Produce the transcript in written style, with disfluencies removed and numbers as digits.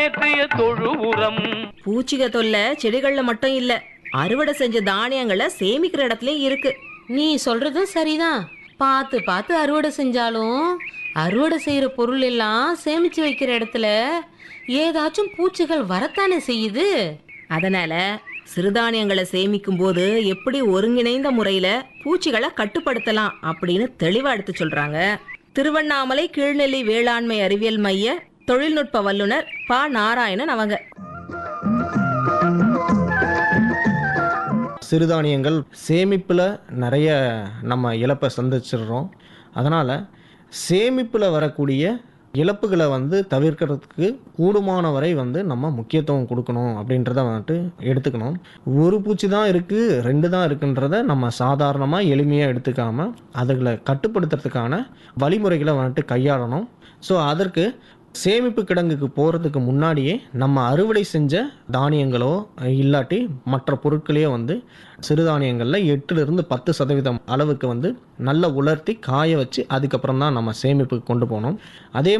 ஏற்றிய தொழு உரம். பூச்சிக தொல்லை செடிகள்ல மட்டும் இல்ல, அறுவடை செஞ்ச தானியங்களை சேமிக்கிற இடத்துலயும் இருக்கு. நீ சொல்றதும் சரிதான். பார்த்து பார்த்து அறுவடை செஞ்சாலும் அறுவடை செய்யற பொருள் எல்லாம் சேமிச்சு வைக்கிற இடத்துல ஏதாச்சும் பூச்சிகள் வரத்தானே செய்யுது. அதனால சிறுதானியங்களை சேமிக்கும் போது எப்படி ஒருங்கிணைந்த முறையில பூச்சிகளை கட்டுப்படுத்தலாம் அப்படின்னு தெளிவா எடுத்து சொல்றாங்க. திருவண்ணாமலை கீழ்நெல்லி வேளாண்மை அறிவியல் மைய தொழில்நுட்ப வல்லுனர் ப. நாராயணன் அவங்க. சிறுதானியங்கள் சேமிப்பில் நிறைய நம்ம இழப்பை சந்திச்சிடுறோம். அதனால் சேமிப்பில் வரக்கூடிய இழப்புகளை தவிர்க்கிறதுக்கு கூடுமான வரை நம்ம முக்கியத்துவம் கொடுக்கணும் அப்படின்றத எடுத்துக்கணும். ஒரு பூச்சி தான் இருக்குது, 2 தான் இருக்குன்றத நம்ம சாதாரணமாக எளிமையாக எடுத்துக்காமல் அதுகளை கட்டுப்படுத்துறதுக்கான வழிமுறைகளை கையாளணும். ஸோ அதற்கு சேமிப்பு கிடங்குக்கு போகிறதுக்கு முன்னாடியே நம்ம அறுவடை செஞ்ச தானியங்களோ இல்லாட்டி மற்ற பொருட்களையோ சிறுதானியங்களில் 8லிருந்து 10% அளவுக்கு நல்லா உலர்த்தி காய வச்சு அதுக்கப்புறம் தான் நம்ம சேமிப்புக்கு கொண்டு போகணும். அதே